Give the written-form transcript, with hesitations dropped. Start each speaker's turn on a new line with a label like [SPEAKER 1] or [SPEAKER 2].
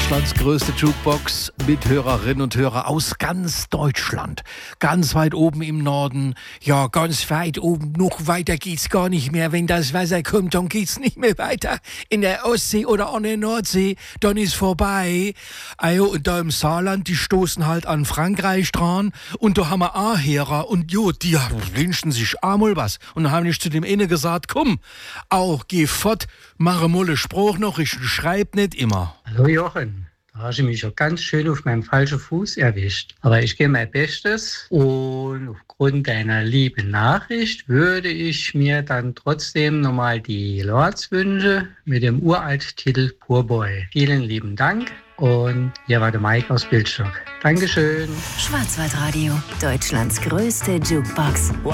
[SPEAKER 1] Deutschlands größte Jukebox mit Hörerinnen und Hörern aus ganz Deutschland. Ganz weit oben im Norden, ja, ganz weit oben, noch weiter geht's gar nicht mehr. Wenn das Wasser kommt, dann geht's nicht mehr weiter. In der Ostsee oder an der Nordsee, dann ist vorbei. Also, und da im Saarland, die stoßen halt an Frankreich dran. Und da haben wir auch Hörer. Und jo, die wünschen sich einmal was. Und dann haben ich zu dem einen gesagt, komm, auch geh fort, mache mal einen Spruch noch, ich schreib nicht immer.
[SPEAKER 2] Hallo Jochen, da hast du mich schon ganz schön auf meinem falschen Fuß erwischt. Aber ich gebe mein Bestes und aufgrund deiner lieben Nachricht würde ich mir dann trotzdem nochmal die Lords wünschen mit dem Uralt-Titel Poorboy. Vielen lieben Dank und hier war der Mike aus Bildstock. Dankeschön.
[SPEAKER 3] Schwarzwaldradio, Deutschlands größte Jukebox.
[SPEAKER 4] Wow.